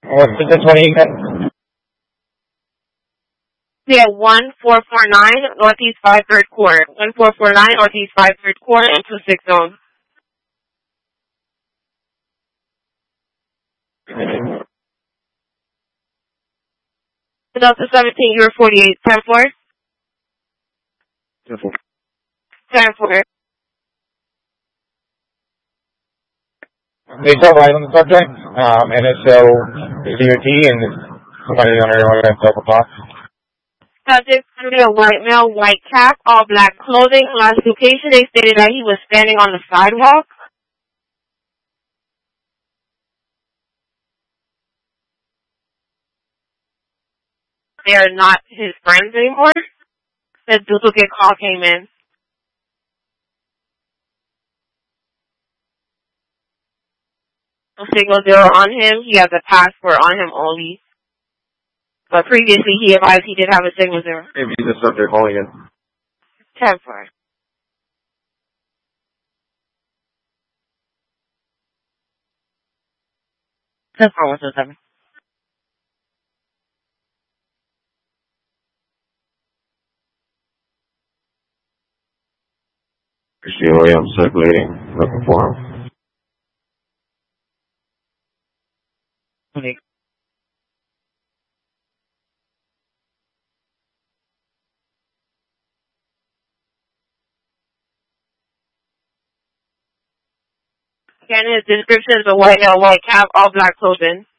What's the 20 again? Yeah, 1449 Northeast 5 third quarter. 1449 Northeast 5 third quarter into 6 zone. Delta 17, you were 48. 10-4. 10-4. 10-4. They tell right on the subject, NSO COT, and somebody on everyone at 12 o'clock. Subject to be a white male, white cap, all black clothing. Last location, they stated that he was standing on the sidewalk. They are not his friends anymore. The duplicate call came in. No signal zero on him. He has a passport on him only. But previously he advised he did have a signal zero. Maybe the subject calling in. 10-4. 10-4-107. Christine Williams circulating, looking for him. Okay. Again, his description is a white male, white cap, all black clothing.